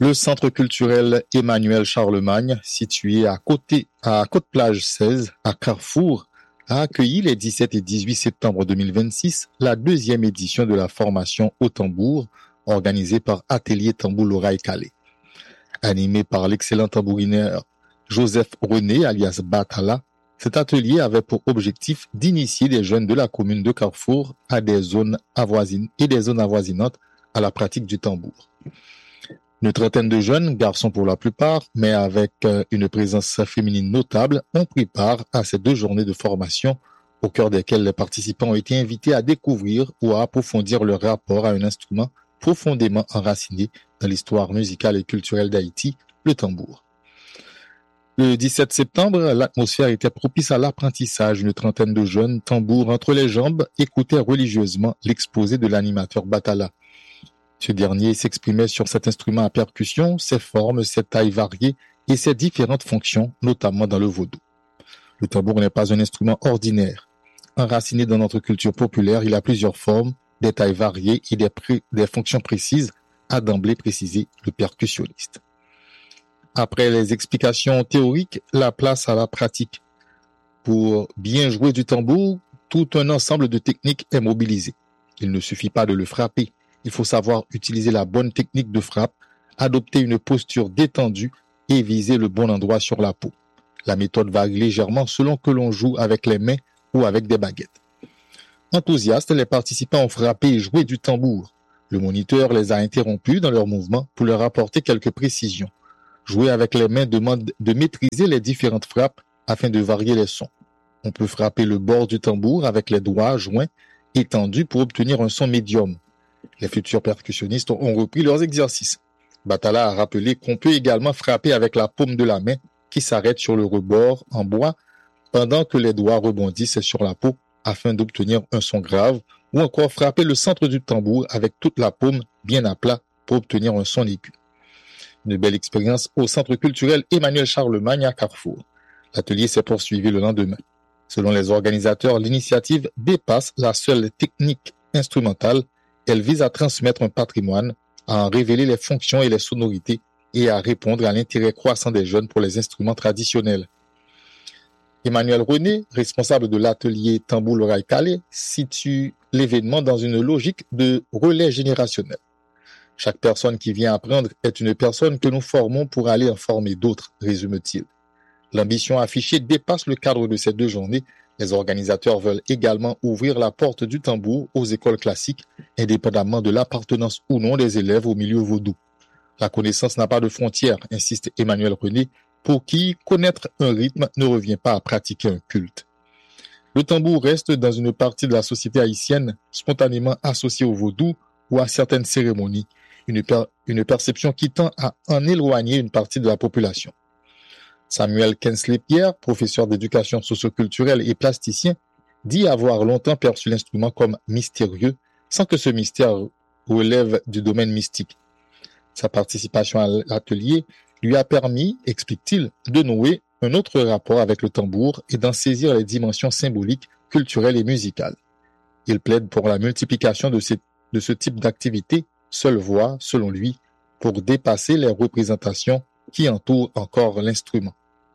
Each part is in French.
Le centre culturel Emmanuel Charlemagne, situé à Côte-Plage 16, à Carrefour, a accueilli les 17 et 18 septembre 2026 la deuxième édition de la formation au tambour organisée par Atelier Tambour L'Oreille Calais. Animé par l'excellent tambourineur Joseph René alias Batala, cet atelier avait pour objectif d'initier des jeunes de la commune de Carrefour à des zones avoisinantes à la pratique du tambour. Une trentaine de jeunes, garçons pour la plupart, mais avec une présence féminine notable, ont pris part à ces 2 journées de formation, au cœur desquelles les participants ont été invités à découvrir ou à approfondir leur rapport à un instrument profondément enraciné dans l'histoire musicale et culturelle d'Haïti, le tambour. Le 17 septembre, l'atmosphère était propice à l'apprentissage. Une trentaine de jeunes, tambours entre les jambes, écoutaient religieusement l'exposé de l'animateur Batala. Ce dernier s'exprimait sur cet instrument à percussion, ses formes, ses tailles variées et ses différentes fonctions, notamment dans le vaudou. Le tambour n'est pas un instrument ordinaire. Enraciné dans notre culture populaire, il a plusieurs formes, des tailles variées et des fonctions précises, a d'emblée précisé le percussionniste. Après les explications théoriques, la place à la pratique. Pour bien jouer du tambour, tout un ensemble de techniques est mobilisé. Il ne suffit pas de le frapper. Il faut savoir utiliser la bonne technique de frappe, adopter une posture détendue et viser le bon endroit sur la peau. La méthode varie légèrement selon que l'on joue avec les mains ou avec des baguettes. Enthousiastes, les participants ont frappé et joué du tambour. Le moniteur les a interrompus dans leurs mouvements pour leur apporter quelques précisions. Jouer avec les mains demande de maîtriser les différentes frappes afin de varier les sons. On peut frapper le bord du tambour avec les doigts joints étendus pour obtenir un son médium. Les futurs percussionnistes ont repris leurs exercices. Batala a rappelé qu'on peut également frapper avec la paume de la main qui s'arrête sur le rebord en bois pendant que les doigts rebondissent sur la peau afin d'obtenir un son grave, ou encore frapper le centre du tambour avec toute la paume bien à plat pour obtenir un son aigu. Une belle expérience au centre culturel Emmanuel Charlemagne à Carrefour. L'atelier s'est poursuivi le lendemain. Selon les organisateurs, l'initiative dépasse la seule technique instrumentale. Elle vise à transmettre un patrimoine, à en révéler les fonctions et les sonorités et à répondre à l'intérêt croissant des jeunes pour les instruments traditionnels. Emmanuel René, responsable de l'atelier Tambour L'Oreille Calais, situe l'événement dans une logique de relais générationnel. Chaque personne qui vient apprendre est une personne que nous formons pour aller en former d'autres, résume-t-il. L'ambition affichée dépasse le cadre de ces 2 journées. Les organisateurs veulent également ouvrir la porte du tambour aux écoles classiques, indépendamment de l'appartenance ou non des élèves au milieu vaudou. La connaissance n'a pas de frontières, insiste Emmanuel René, pour qui connaître un rythme ne revient pas à pratiquer un culte. Le tambour reste dans une partie de la société haïtienne spontanément associée au vaudou ou à certaines cérémonies, une perception qui tend à en éloigner une partie de la population. Samuel Kensley-Pierre, professeur d'éducation socioculturelle et plasticien, dit avoir longtemps perçu l'instrument comme mystérieux, sans que ce mystère relève du domaine mystique. Sa participation à l'atelier lui a permis, explique-t-il, de nouer un autre rapport avec le tambour et d'en saisir les dimensions symboliques, culturelles et musicales. Il plaide pour la multiplication de ce type d'activité, seule voie, selon lui, pour dépasser les représentations qui entourent encore l'instrument.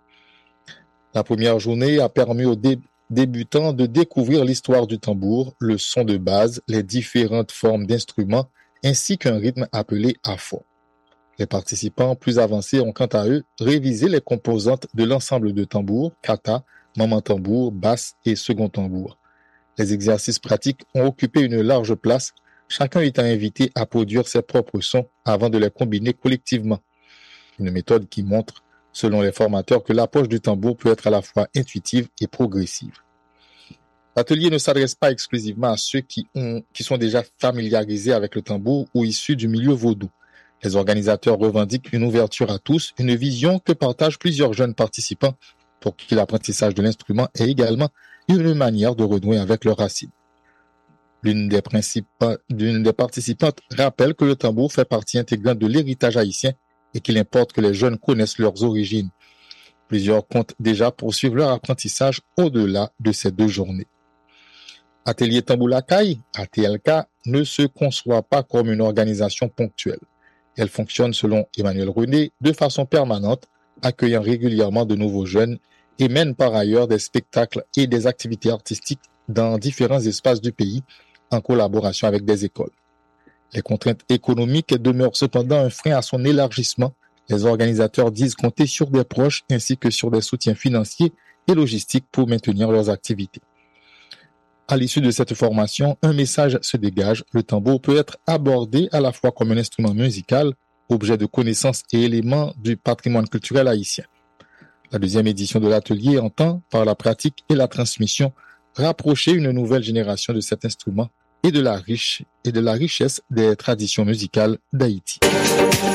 La première journée a permis aux débutants de découvrir l'histoire du tambour, le son de base, les différentes formes d'instruments, ainsi qu'un rythme appelé afro. Les participants plus avancés ont quant à eux révisé les composantes de l'ensemble de tambours, kata, maman tambour, basse et second tambour. Les exercices pratiques ont occupé une large place, chacun étant invité à produire ses propres sons avant de les combiner collectivement. Une méthode qui montre, selon les formateurs, que l'approche du tambour peut être à la fois intuitive et progressive. L'atelier ne s'adresse pas exclusivement à ceux qui sont déjà familiarisés avec le tambour ou issus du milieu vaudou. Les organisateurs revendiquent une ouverture à tous, une vision que partagent plusieurs jeunes participants pour qui l'apprentissage de l'instrument est également une manière de renouer avec leurs racines. L'une des participantes rappelle que le tambour fait partie intégrante de l'héritage haïtien et qu'il importe que les jeunes connaissent leurs origines. Plusieurs comptent déjà poursuivre leur apprentissage au-delà de ces 2 journées. Atelier Tambour L'Oreille, ATLK, ne se conçoit pas comme une organisation ponctuelle. Elle fonctionne, selon Emmanuel René, de façon permanente, accueillant régulièrement de nouveaux jeunes et mène par ailleurs des spectacles et des activités artistiques dans différents espaces du pays en collaboration avec des écoles. Les contraintes économiques demeurent cependant un frein à son élargissement. Les organisateurs disent compter sur des proches ainsi que sur des soutiens financiers et logistiques pour maintenir leurs activités. À l'issue de cette formation, un message se dégage. Le tambour peut être abordé à la fois comme un instrument musical, objet de connaissance et élément du patrimoine culturel haïtien. La deuxième édition de l'atelier entend, par la pratique et la transmission, rapprocher une nouvelle génération de cet instrument et de la richesse des traditions musicales d'Haïti.